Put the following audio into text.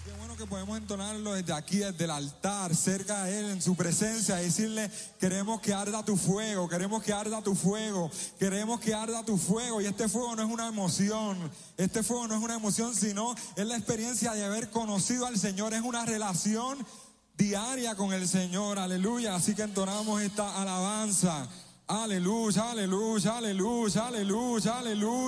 Qué bueno que podemos entonarlo desde aquí, desde el altar, cerca de Él, en su presencia, y decirle: queremos que arda tu fuego, queremos que arda tu fuego, queremos que arda tu fuego. Y este fuego no es una emoción, este fuego no es una emoción, sino es la experiencia de haber conocido al Señor, es una relación diaria con el Señor, aleluya. Así que entonamos esta alabanza, aleluya, aleluya, aleluya, aleluya, aleluya.